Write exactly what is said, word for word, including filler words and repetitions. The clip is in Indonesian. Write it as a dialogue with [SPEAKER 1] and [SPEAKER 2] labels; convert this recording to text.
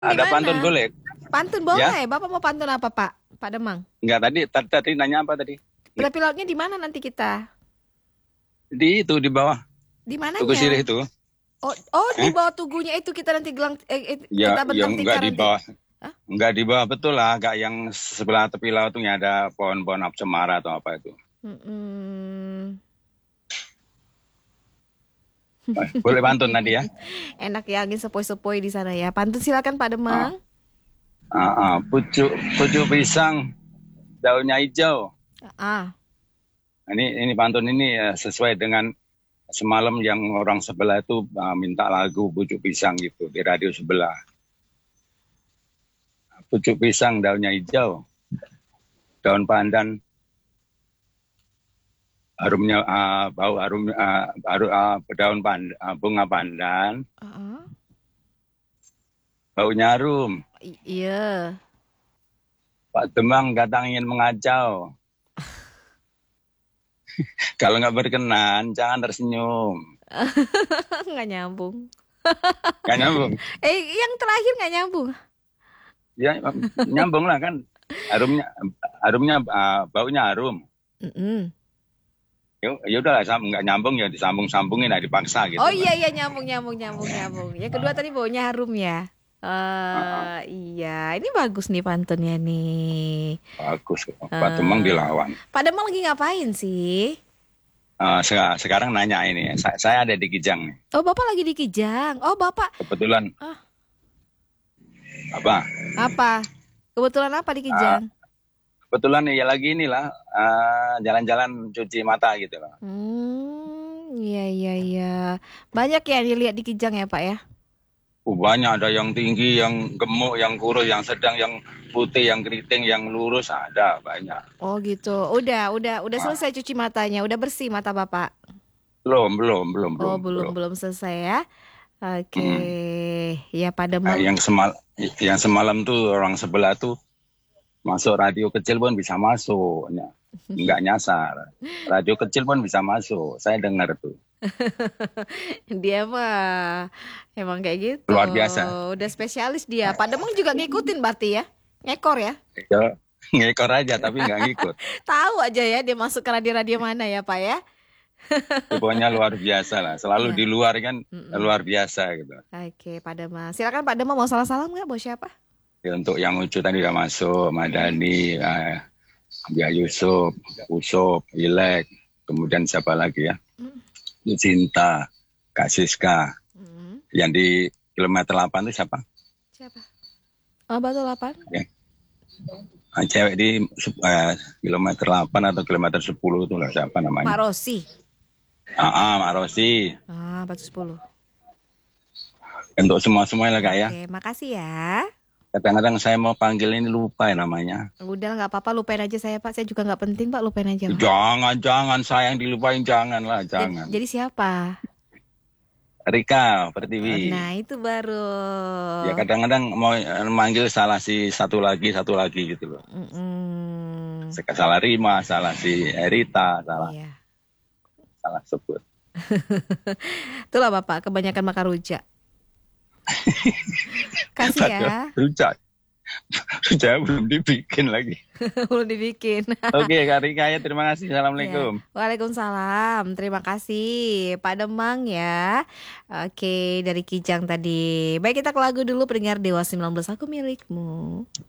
[SPEAKER 1] Ada pantun
[SPEAKER 2] Gimana?
[SPEAKER 1] boleh?
[SPEAKER 2] Pantun
[SPEAKER 1] Ya?
[SPEAKER 2] boleh. Bapak mau pantun apa, Pak? Pak Demang.
[SPEAKER 1] Enggak, tadi, tadi tadi nanya apa tadi?
[SPEAKER 2] Tepi lautnya di mana nanti kita?
[SPEAKER 1] Di itu di bawah
[SPEAKER 2] Di
[SPEAKER 1] Tugu
[SPEAKER 2] mananya?
[SPEAKER 1] Sirih itu.
[SPEAKER 2] Oh, oh di
[SPEAKER 1] Eh?
[SPEAKER 2] bawah tugunya itu kita nanti gelang eh, eh,
[SPEAKER 1] Ya,
[SPEAKER 2] kita
[SPEAKER 1] ya
[SPEAKER 2] bentang
[SPEAKER 1] enggak
[SPEAKER 2] tikar
[SPEAKER 1] di
[SPEAKER 2] nanti.
[SPEAKER 1] bawah.
[SPEAKER 2] Hah?
[SPEAKER 1] Enggak di bawah betul lah, enggak yang sebelah tepi laut tuh ada pohon-pohon cemara atau apa itu.
[SPEAKER 2] Mm-mm.
[SPEAKER 1] Eh, boleh pantun tadi ya?
[SPEAKER 2] Enak ya angin sepoi-sepoi di sana ya. Pantun silakan Pak
[SPEAKER 1] Ah,
[SPEAKER 2] Demang.
[SPEAKER 1] ah, ah. Pucuk, pucuk pisang, daunnya hijau.
[SPEAKER 2] Ah,
[SPEAKER 1] Ini ini pantun ini eh, sesuai dengan semalam yang orang sebelah itu uh, minta lagu pucuk pisang gitu di radio sebelah. Pucuk pisang daunnya hijau, daun pandan harumnya uh, bau harum uh, haru, uh, daun pandan, uh, bunga pandan,
[SPEAKER 2] ah,
[SPEAKER 1] baunya harum.
[SPEAKER 2] I- iya.
[SPEAKER 1] Pak Demang datang ingin mengacau. Kalau nggak berkenan, jangan tersenyum.
[SPEAKER 2] Nggak nyambung.
[SPEAKER 1] Gak nyambung.
[SPEAKER 2] Eh, yang terakhir nggak nyambung.
[SPEAKER 1] Ya nyambung lah kan. Harumnya, harumnya uh, baunya harum.
[SPEAKER 2] Mm-mm.
[SPEAKER 1] Ya ya udahlah, nggak nyambung ya disambung-sambungin lah dipaksa gitu
[SPEAKER 2] Oh
[SPEAKER 1] loh.
[SPEAKER 2] iya iya nyambung nyambung nyambung nyambung. Yang kedua tadi baunya harum ya.
[SPEAKER 1] Uh,
[SPEAKER 2] Eh iya, ini bagus nih pantunnya nih.
[SPEAKER 1] bagus. Pak Demang
[SPEAKER 2] Eh,
[SPEAKER 1] dilawan.
[SPEAKER 2] Pak Demang lagi ngapain sih?
[SPEAKER 1] Uh, sekarang nanya ini, saya, saya ada di Kijang nih.
[SPEAKER 2] Oh, Bapak lagi di Kijang. Oh, Bapak
[SPEAKER 1] Kebetulan
[SPEAKER 2] ah,
[SPEAKER 1] apa?
[SPEAKER 2] apa? Kebetulan apa di
[SPEAKER 1] Uh,
[SPEAKER 2] Kijang?
[SPEAKER 1] kebetulan ya lagi inilah uh, jalan-jalan cuci mata gitu loh.
[SPEAKER 2] Hmm, iya iya iya. Banyak ya yang dilihat di Kijang ya, Pak ya?
[SPEAKER 1] Uh, banyak, ada yang tinggi, yang gemuk, yang kurus, yang sedang, yang putih, yang keriting, yang lurus, ada banyak.
[SPEAKER 2] Oh gitu. Udah, udah, udah
[SPEAKER 1] Ah,
[SPEAKER 2] selesai cuci matanya. Udah bersih mata Bapak.
[SPEAKER 1] belum, belum, belum,
[SPEAKER 2] Oh,
[SPEAKER 1] belum,
[SPEAKER 2] belum
[SPEAKER 1] belum.
[SPEAKER 2] belum selesai ya. Oke.
[SPEAKER 1] Mm.
[SPEAKER 2] Ya, Pak
[SPEAKER 1] Nah,
[SPEAKER 2] Demang.
[SPEAKER 1] yang semal, yang semalam tuh orang sebelah tuh masuk radio kecil pun bisa masuk, ny- nggak nyasar. Radio kecil pun bisa masuk. Saya dengar tuh,
[SPEAKER 2] Dia mah emang kayak gitu.
[SPEAKER 1] luar biasa.
[SPEAKER 2] Udah spesialis dia. Pak Demang juga ngikutin berarti ya? Ngekor ya?
[SPEAKER 1] Ya, ngekor aja tapi nggak ngikut.
[SPEAKER 2] Tahu aja ya dia masuk ke radio-radio mana ya, Pak ya?
[SPEAKER 1] Pokoknya luar biasa lah. Selalu
[SPEAKER 2] Iya.
[SPEAKER 1] di luar kan
[SPEAKER 2] Mm-mm.
[SPEAKER 1] luar biasa gitu.
[SPEAKER 2] Oke, Pak Demang. Silakan Pak Demang mau salam-salam nggak? Buat siapa?
[SPEAKER 1] Ya, untuk yang lucu tadi udah masuk, Madani, eh, Bia Yusuf, Usop, Ilek, kemudian siapa lagi ya?
[SPEAKER 2] Mm.
[SPEAKER 1] Cinta, Kak Siska.
[SPEAKER 2] Mm.
[SPEAKER 1] Yang di kilometer delapan itu siapa?
[SPEAKER 2] Siapa? Oh, Batu delapan.
[SPEAKER 1] Ya. Ah, cewek di eh, kilometer delapan atau kilometer sepuluh itu lah siapa
[SPEAKER 2] Mak
[SPEAKER 1] namanya?
[SPEAKER 2] Rosi.
[SPEAKER 1] Ah, ah, Mak Rosi.
[SPEAKER 2] Ah, Batu sepuluh.
[SPEAKER 1] Untuk semua-semuanya lah Kak ya.
[SPEAKER 2] Oke, makasih ya.
[SPEAKER 1] Kadang-kadang saya mau panggil ini lupa ya namanya.
[SPEAKER 2] Udah nggak apa-apa, lupain aja saya Pak. Saya juga nggak penting Pak, lupain aja Pak.
[SPEAKER 1] Jangan, jangan saya yang dilupain, jangan lah,
[SPEAKER 2] Jadi,
[SPEAKER 1] jangan.
[SPEAKER 2] jadi siapa?
[SPEAKER 1] Rika
[SPEAKER 2] Oh,
[SPEAKER 1] Pertiwi.
[SPEAKER 2] nah itu baru.
[SPEAKER 1] Ya kadang-kadang mau eh, manggil salah si satu lagi, satu lagi gitu loh.
[SPEAKER 2] Mm-mm.
[SPEAKER 1] Salah Rima, salah si Erita, salah
[SPEAKER 2] Iya.
[SPEAKER 1] salah sebut.
[SPEAKER 2] Itulah Bapak, kebanyakan makan rujak. Kasih ya.
[SPEAKER 1] Rujak, rujak belum dibikin lagi.
[SPEAKER 2] Belum dibikin.
[SPEAKER 1] Oke Kak Rika ya, terima kasih.
[SPEAKER 2] Ya.
[SPEAKER 1] Assalamualaikum.
[SPEAKER 2] Waalaikumsalam. Terima kasih Pak Demang ya. Oke, dari Kijang tadi. Baik, kita ke lagu dulu pendengar Dewa sembilan belas aku milikmu.